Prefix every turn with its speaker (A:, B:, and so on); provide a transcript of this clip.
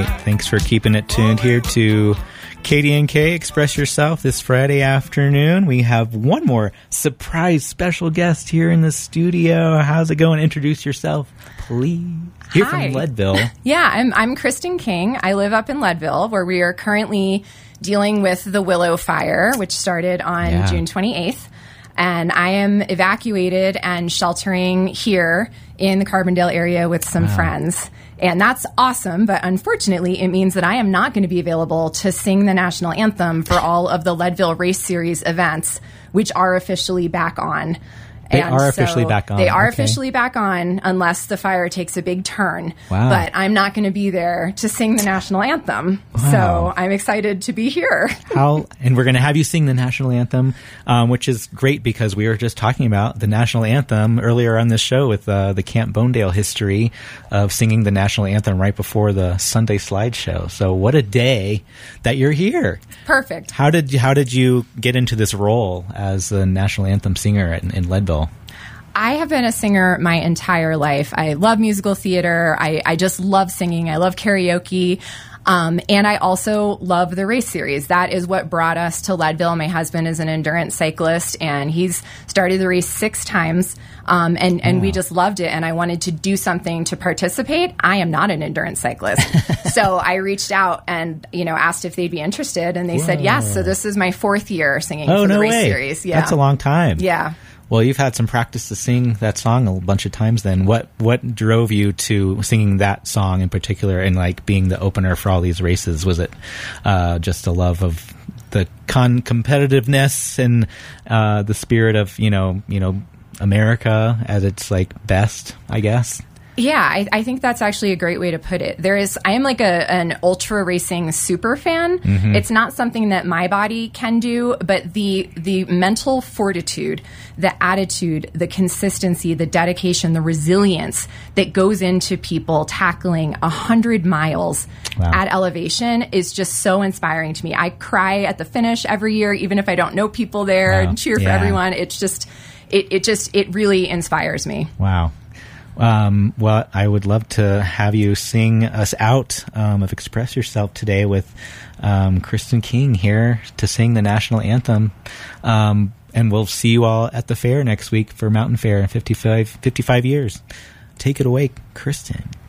A: right. Thanks for keeping it tuned here to KDNK Express Yourself this Friday afternoon. We have one more surprise special guest here in the studio. How's it going? Introduce yourself, please. You're from Leadville.
B: Yeah, I'm Kristen King. I live up in Leadville, where we are currently dealing with the Willow Fire, which started on June 28th. And I am evacuated and sheltering here in the Carbondale area with some friends. And that's awesome, but unfortunately, it means that I am not going to be available to sing the national anthem for all of the Leadville Race Series events, which are officially back on.
A: They are officially back on.
B: They are officially back on unless the fire takes a big turn.
A: Wow.
B: But I'm not going to be there to sing the national anthem.
A: Wow.
B: So I'm excited to be here.
A: And we're going to have you sing the national anthem, which is great because we were just talking about the national anthem earlier on this show with the Camp Bonedale history of singing the national anthem right before the Sunday slideshow. So what a day that you're here.
B: Perfect.
A: How did you get into this role as the national anthem singer in Leadville?
B: I have been a singer my entire life. I love musical theater. I just love singing. I love karaoke. And I also love the race series. That is what brought us to Leadville. My husband is an endurance cyclist, and he's started the race 6 times. And we just loved it, and I wanted to do something to participate. I am not an endurance cyclist. So I reached out and, asked if they'd be interested, and they said yes. So this is my 4th year singing for the race series. Yeah.
A: That's a long time.
B: Yeah.
A: Well, you've had some practice to sing that song a bunch of times then. What drove you to singing that song in particular and being the opener for all these races? Was it just a love of the competitiveness and the spirit of, America at its best, I guess?
B: Yeah, I think that's actually a great way to put it. I am an ultra racing super fan. Mm-hmm. It's not something that my body can do, but the mental fortitude, the attitude, the consistency, the dedication, the resilience that goes into people tackling 100 miles at elevation is just so inspiring to me. I cry at the finish every year, even if I don't know people there, and cheer for everyone. It's just, it really inspires me.
A: Wow. Well, I would love to have you sing us out of Express Yourself today with Kristen King here to sing the national anthem. And we'll see you all at the fair next week for Mountain Fair in 55 years. Take it away, Kristen.